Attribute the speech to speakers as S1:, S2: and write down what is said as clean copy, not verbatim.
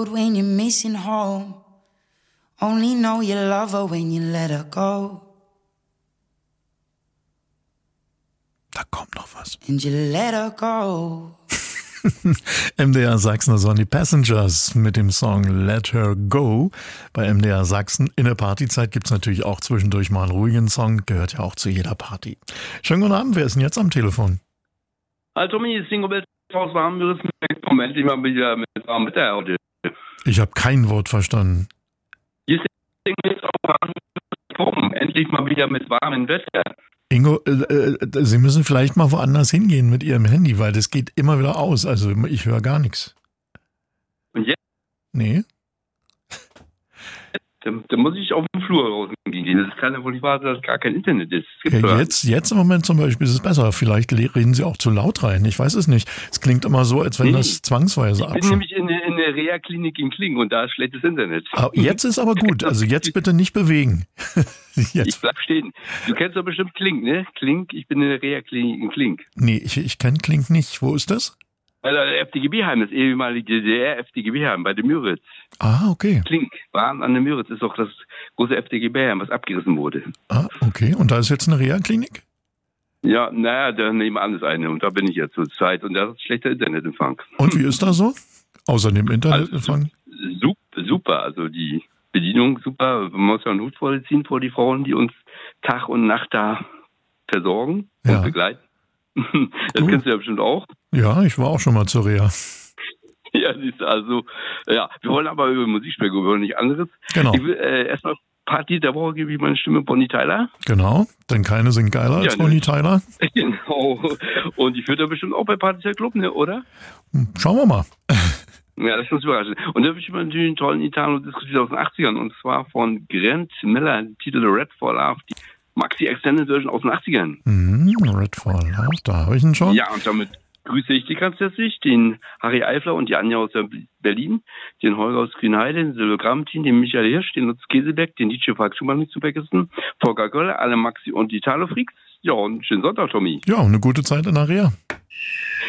S1: road when you're missing home. Only know you love her when you let her go.
S2: Da kommt noch was.
S1: And you let her go.
S2: MDR Sachsen, das waren die Passengers mit dem Song Let Her Go. Bei MDR Sachsen in der Partyzeit gibt es natürlich auch zwischendurch mal einen ruhigen Song, gehört ja auch zu jeder Party. Schönen guten Abend, wer ist denn jetzt am Telefon?
S3: Hallo Tommy, Single Bell aus Warmbürs. Moment, ich mal wieder mit warm Wetter heute.
S2: Ich habe kein Wort verstanden.
S3: Hier ist Single Bell aus Warmbürs. Endlich mal wieder mit warmem Wetter.
S2: Ingo, Sie müssen vielleicht mal woanders hingehen mit Ihrem Handy, weil das geht immer wieder aus. Also ich höre gar nichts.
S3: Und jetzt?
S2: Nee.
S3: Da muss ich auf den Flur rausgehen. Das kann ja wohl nicht wahr sein, dass gar kein Internet ist.
S2: Ja, jetzt im Moment zum Beispiel ist es besser. Vielleicht reden Sie auch zu laut rein. Ich weiß es nicht. Es klingt immer so, als wenn das zwangsweise abschließt.
S3: Ich bin nämlich in der Reha-Klinik in Klingen und da ist schlechtes Internet.
S2: Jetzt ist aber gut. Also jetzt bitte nicht bewegen. Jetzt.
S3: Ich bleib stehen. Du kennst doch bestimmt Klink, ne? Klink, ich bin in der Reha-Klinik in Klink.
S2: Nee, ich kenne Klink nicht. Wo ist das?
S3: Also FDGB-Heim, das ehemalige DDR-FDGB-Heim bei der Müritz.
S2: Ah, okay.
S3: Klink, Bahn an der Müritz ist doch das große FDGB-Heim, was abgerissen wurde.
S2: Ah, okay. Und da ist jetzt eine Reha-Klinik?
S3: Ja, naja, da nebenan ist eine und da bin ich jetzt zur Zeit und da ist schlechter Internetempfang.
S2: Und wie ist das so? Außer dem Internetempfang?
S3: Also, super, also die Bedienung super. Man muss ja einen Hut vorziehen vor die Frauen, die uns Tag und Nacht da versorgen und begleiten. Das kennst du ja bestimmt auch.
S2: Ja, ich war auch schon mal zur Reha.
S3: Ja, siehst du, also, ja, wir wollen aber über Musik sprechen, über nichts anderes.
S2: Genau.
S3: Ich will erstmal Party der Woche gebe ich meine Stimme Bonnie Tyler.
S2: Genau, denn keine sind geiler als Bonnie Tyler.
S3: Genau. Und die führt ja bestimmt auch bei Partys der Club, ne, oder?
S2: Schauen wir mal.
S3: Ja, das ist uns überraschend. Und da habe ich natürlich einen tollen Italo diskutiert aus den 80ern und zwar von Grant Miller, Titel Red for Love, die Maxi Extended Version aus den 80ern.
S2: Red for Love, da habe ich ihn schon.
S3: Ja, und damit grüße ich dich ganz herzlich, den Harry Eifler und die Anja aus Berlin, den Holger aus Grünheide, den Silvio-Gramm-Team, den Michael Hirsch, den Lutz Käsebeck, den DJ Falk Schumann nicht zu vergessen, Volker Göller, alle Maxi und die Italo-Freaks. Ja, und schönen Sonntag, Tommy.
S2: Ja, und eine gute Zeit in der Reha.